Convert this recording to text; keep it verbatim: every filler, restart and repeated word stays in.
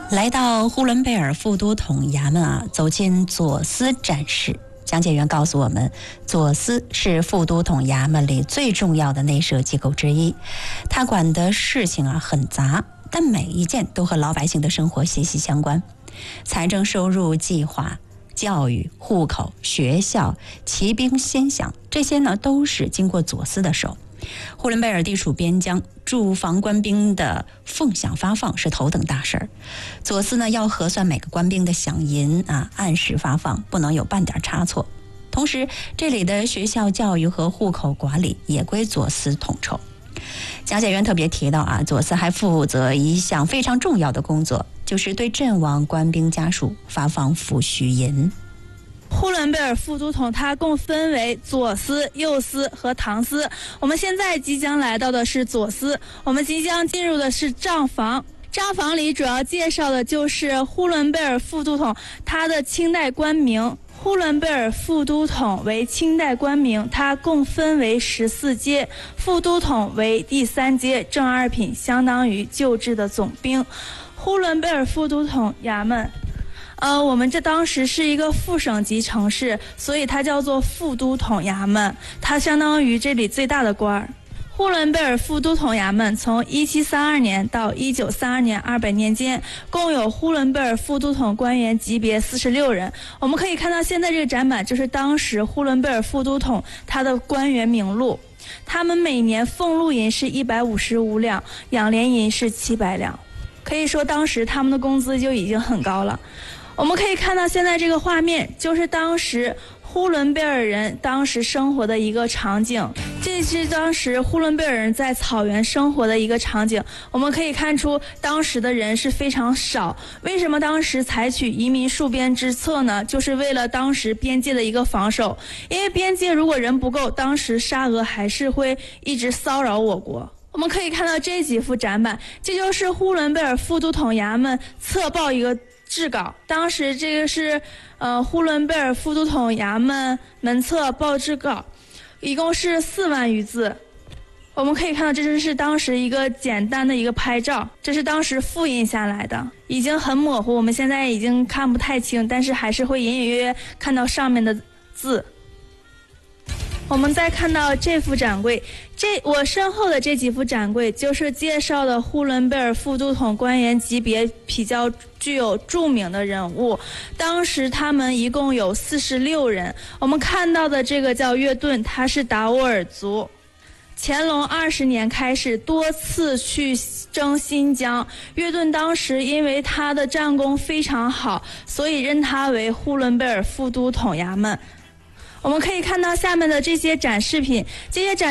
来到呼伦贝尔副都统衙门啊，走进左司展示。讲解员告诉我们，左司是副都统衙门里最重要的内设机构之一，他管的事情啊很杂，但每一件都和老百姓的生活息息相关。财政收入计划、教育、户口、学校、骑兵先饷，这些呢都是经过左司的手。呼伦贝尔地处边疆，驻防官兵的俸饷发放是头等大事儿。左司呢要核算每个官兵的饷银啊，按时发放，不能有半点差错。同时，这里的学校教育和户口管理也归左司统筹。讲解员特别提到啊，左司还负责一项非常重要的工作，就是对阵亡官兵家属发放抚恤银。 呼伦贝尔副都统它共分为左司、右司和堂司。我们现在即将来到的是左司，我们即将进入的是账房。账房里主要介绍的就是呼伦贝尔副都统他的清代官名。呼伦贝尔副都统为清代官名，它共分为十四阶，副都统为第三阶，正二品，相当于旧制的总兵。呼伦贝尔副都统衙门呃，我们这当时是一个副省级城市，所以它叫做副都统衙门，它相当于这里最大的官儿。呼伦贝尔副都统衙门从一七三二年到一九三二年二百年间，共有呼伦贝尔副都统官员级别四十六人。我们可以看到现在这个展板就是当时呼伦贝尔副都统他的官员名录，他们每年俸禄银是一百五十五两，养廉银是七百两，可以说当时他们的工资就已经很高了。我们可以看到现在这个画面就是当时呼伦贝尔人当时生活的一个场景，这是当时呼伦贝尔人在草原生活的一个场景。我们可以看出当时的人是非常少，为什么当时采取移民戍边之策呢？就是为了当时边界的一个防守，因为边界如果人不够，当时沙俄还是会一直骚扰我国。我们可以看到这几幅展板，这就是呼伦贝尔副都统衙门册报一个制稿，当时这个是呃呼伦贝尔副都统衙门门册报制稿，一共是四万余字。我们可以看到这就是当时一个简单的一个拍照，这是当时复印下来的，已经很模糊，我们现在已经看不太清，但是还是会隐隐约约看到上面的字。我们再看到这幅展柜，这我身后的这几幅展柜就是介绍的呼伦贝尔副都统官员级别比较具有著名的人物，当时他们一共有四十六人。我们看到的这个叫岳盾，他是达斡尔族，乾隆二十年开始多次去征新疆，岳盾当时因为他的战功非常好，所以任他为呼伦贝尔副都统衙门。我们可以看到下面的这些展示品，这些展